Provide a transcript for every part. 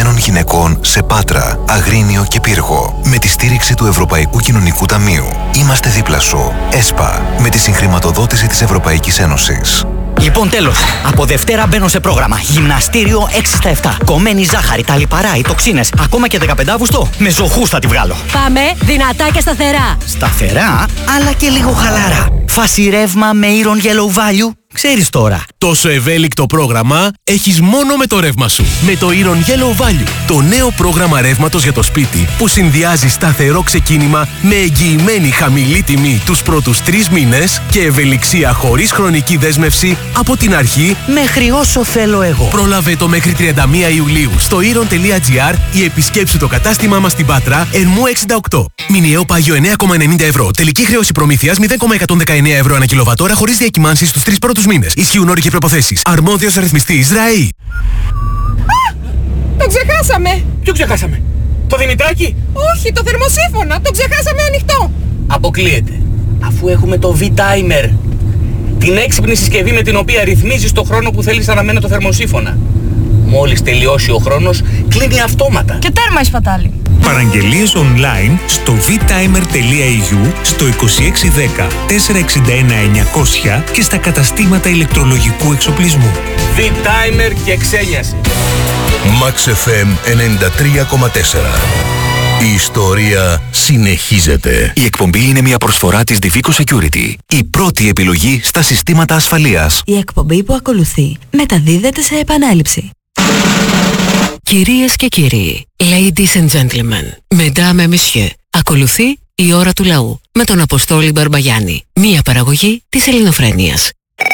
Ελλήνων γυναικών σε Πάτρα, Αγρίνιο και Πύργο. Με τη στήριξη του Ευρωπαϊκού Κοινωνικού Ταμείου. Είμαστε δίπλα σου. ΕΣΠΑ. Με τη συγχρηματοδότηση της Ευρωπαϊκής Ένωσης. Λοιπόν, τέλος. Από Δευτέρα μπαίνω σε πρόγραμμα. Γυμναστήριο 6 στα 7. Κομμένη ζάχαρη, τα λιπαρά, οι τοξίνες. Ακόμα και 15 Αύγουστο με ζωχούς θα τη βγάλω. Πάμε δυνατά και σταθερά. Σταθερά, αλλά και λίγο χαλαρά. Φάση ρεύμα με Iron Yellow Value. Ξέρεις τώρα. Τόσο ευέλικτο πρόγραμμα έχεις μόνο με το ρεύμα σου. Με το Iron Yellow Value. Το νέο πρόγραμμα ρεύματος για το σπίτι που συνδυάζει σταθερό ξεκίνημα με εγγυημένη χαμηλή τιμή τους πρώτους 3 μήνες και ευελιξία χωρίς χρονική δέσμευση από την αρχή μέχρι όσο θέλω εγώ. Πρόλαβε το μέχρι 31 Ιουλίου στο iron.gr ή επισκέψου το κατάστημά μας στην Πάτρα, Ερμού 68. Μηνιαίο πάγιο 9,90 ευρώ. Τελική χρέωση προμήθειας 0,119 ευρώ ανά κιλοβατόρα χωρίς διακυμάνσεις στους 3 πρώτους μήνες. Ισχύουν όροι και προϋποθέσεις. Αρμόδιος ρυθμιστής ΡΑΗ. Το ξεχάσαμε! Ποιο ξεχάσαμε? Το Δημητράκι? Όχι, το θερμοσύφωνα! Το ξεχάσαμε ανοιχτό! Αποκλείεται. Αφού έχουμε το V-Timer. Την έξυπνη συσκευή με την οποία ρυθμίζεις το χρόνο που θέλεις να αναμένει το θερμοσύφωνα. Μόλις τελειώσει ο χρόνος, κλείνει αυτόματα. Και τέρμα η σπατάλη. Παραγγελίες online στο vtimer.eu, στο 2610 461 900 και στα καταστήματα ηλεκτρολογικού εξοπλισμού. V-Timer και ξένιασε. Max FM 93,4. Η ιστορία συνεχίζεται. Η εκπομπή είναι μια προσφορά της Divico Security. Η πρώτη επιλογή στα συστήματα ασφαλείας. Η εκπομπή που ακολουθεί μεταδίδεται σε επανάληψη. Κυρίες και κύριοι, ladies and gentlemen, mesdames et messieurs, ακολουθεί η ώρα του λαού με τον Αποστόλη Μπαρμπαγιάννη, μία παραγωγή της Ελληνοφρένειας.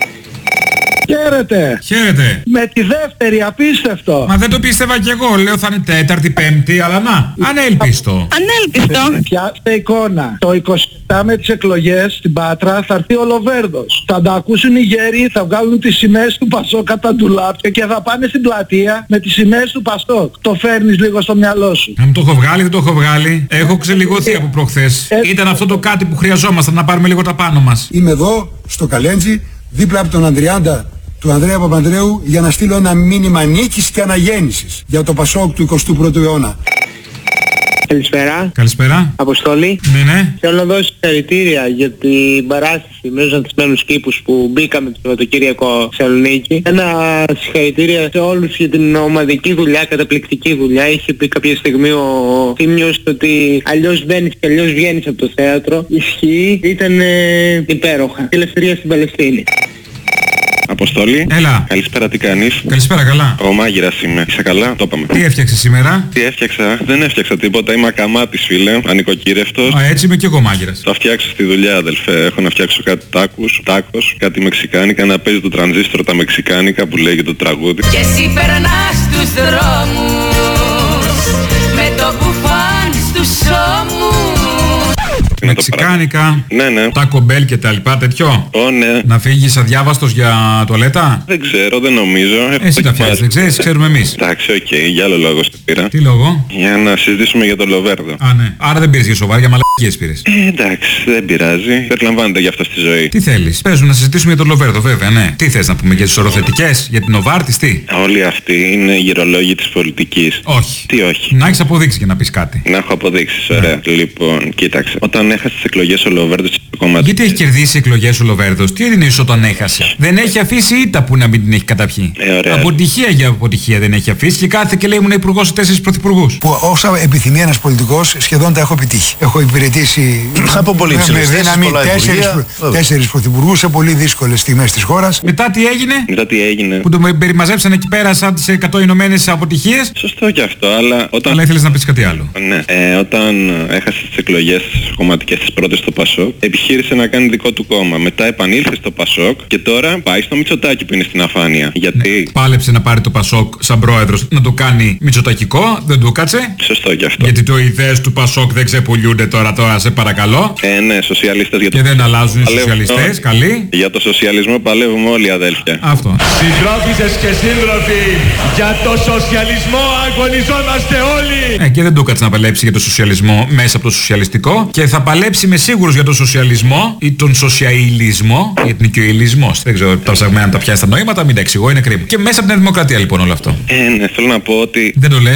Χαίρετε! Χαίρετε! Με τη δεύτερη, απίστευτο! Μα δεν το πίστευα κι εγώ, λέω θα είναι τέταρτη, πέμπτη, αλλά να, ανέλπιστο! Ανέλπιστο! Πιάστε εικόνα. Το 27 με τις εκλογές στην Πάτρα θα έρθει ο Λοβέρδος. Θα τα ακούσουν οι γέροι, θα βγάλουν τις σημαίες του Πασόκ κατά τα ντουλάπια και θα πάνε στην πλατεία με τις σημαίες του Πασόκ. Το φέρνεις λίγο στο μυαλό σου. Να μου το έχω βγάλει, δεν το έχω βγάλει. Έχω ξελιγωθεί από προχθές. Ήταν αυτό το κάτι που χρειαζόμασταν να πάρουμε λίγο τα πάνω μας. Είμαι εδώ, στο Καλέντζι, δίπλα από τον Ανδριάντα του Ανδρέα Παπανδρέου για να στείλω ένα μήνυμα νίκης και αναγέννησης για το Πασόκ του 21ου αιώνα. Καλησπέρα. Καλησπέρα. Αποστόλη. Ναι. Θέλω να δώσω συγχαρητήρια για την παράσταση με τους ανθισμένους κήπους που μπήκαμε το Σαββατοκύριακο Θεσσαλονίκη. Ένα συγχαρητήρια σε όλους για την ομαδική δουλειά, καταπληκτική δουλειά. Είχε πει κάποια στιγμή ο Θήμιος ότι αλλιώς μπαίνεις και αλλιώς βγαίνεις από το θέατρο. Ισχύει, ήταν υπέροχα. Ελευθερία στην Παλαιστίνη. Αποστόλη. Έλα. Καλησπέρα, τι κάνεις? Καλησπέρα, καλά. Ο Μάγειρας είμαι. Είσαι καλά? Το είπαμε. Τι έφτιαξες σήμερα? Τι έφτιαξα? Δεν έφτιαξα τίποτα. Είμαι ακαμάτης, φίλε. Ανοικοκύρευτος. Α, έτσι είμαι κι εγώ μάγειρας. Θα φτιάξω στη δουλειά, αδελφέ. Έχω να φτιάξω κάτι τάκος, κάτι μεξικάνικα, να παίζει το τρανζίστρο τα μεξικάνικα που λέγεται το τραγούδι. Και εσύ περνάς τους δρόμους με το μπουφάν στους ώμους. Μεξικάνικα, ναι. Τάκο Μπέλ και τα λοιπά, τέτοιο. Ναι. Να φύγεις αδιάβαστος για τουαλέτα. Δεν ξέρω, δεν νομίζω. Εσύ τα φτιάξεις, δεν ξέρεις, ξέρουμε εμείς. Εντάξει, οκ, για άλλο λόγο σε πήρα. Τι λόγο? Για να συζητήσουμε για το Λοβέρδο. Α, ναι. Άρα δεν πήρες για σοβαρά, για μαλακίες πήρες. Εντάξει, δεν πειράζει. Περιλαμβάνεται γι' αυτό στη ζωή. Τι θέλεις? Παίζουν να συζητήσουμε για το Λοβέρδο, βέβαια, ναι. Τι θες να πούμε για τις οροθετικές, για την Οβάρτης, τι? Όλοι αυτοί είναι γυρολόγοι της πολιτικής. Όχι. Τι όχι? Να έχεις αποδείξει για να πεις κάτι. Να έχω αποδείξεις, ωραία. Ναι. Λοιπόν, κοίταξε. Όταν έχασε τις εκλογές ο Λοβέρδος κομμάτι. Γιατί έχει κερδίσει εκλογές ο Λοβέρδος? Τι εννοείς όταν έχασε? Δεν έχει αφήσει ήττα που να μην την έχει καταπιεί. Αποτυχία για αποτυχία δεν έχει αφήσει και κάθε και λέει ήμουν υπουργός σε 4 πρωθυπουργούς. Που όσα επιθυμεί ένας πολιτικός σχεδόν τα έχω επιτύχει. Έχω υπηρετήσει από πολύ υψηλές θέσεις, 4 πρωθυπουργούς σε πολύ δύσκολες στιγμές της χώρας. Μετά τι έγινε? Μετά τι έγινε? Που τον περιμαζέψαν εκεί πέρα σαν τις 100 Ηνωμένες αποτυχίες. Σωστό και αυτό, αλλά όταν... Αλλά ήθελες να πεις κάτι άλλο. Ναι. Όταν έχασε τις εκλογές κομματικές τις πρώτες στο Πασόκ, επιχείρησε να κάνει δικό του κόμμα. Μετά επανήλθε στο Πασόκ και τώρα πάει στο Μητσοτάκη που είναι στην αφάνεια. Γιατί? Ναι. Πάλεψε να πάρει το Πασόκ σαν πρόεδρος να το κάνει μητσοτακικό, δεν του κάτσε. Σωστό και αυτό. Γιατί το ιδέες του Πασόκ δεν ξεπουλιούνται τώρα, σε παρακαλώ. Ναι, σοσιαλιστές για το... Και δεν αλλάζουν οι σοσιαλιστές, καλή. Για το σοσιαλισμό παλεύουμε όλοι, αδέλφια. Αυτό. Συντρόφισσες και σύντροφοι, για το σοσιαλισμό αγωνιζόμαστε όλοι. Και δεν του κάτσε να παλέψει για το σοσιαλισμό μέσα από το σοσιαλιστικό και θα παλέψει με σίγουρος για το σοσιαλισμό ή τον σοσιαλισμό, γιατί είναι και ο ηλισμός. Δεν ξέρω τα ψαγμένα τα πιάσει τα νοήματα, μην τα εξηγώ, είναι κρίμα. Και μέσα από την δημοκρατία λοιπόν όλο αυτό. Ναι, θέλω να πω ότι... Δεν το λες.